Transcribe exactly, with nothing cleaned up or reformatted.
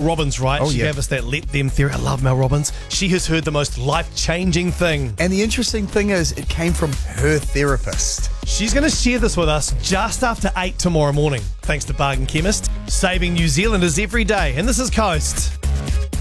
Robbins, right? Oh, she yeah. gave us that let them theory. I love Mel Robbins. She has heard the most life-changing thing. And the interesting thing is, it came from her therapist. She's going to share this with us just after eight tomorrow morning. Thanks to Bargain Chemist, saving New Zealanders every day. And this is Coast.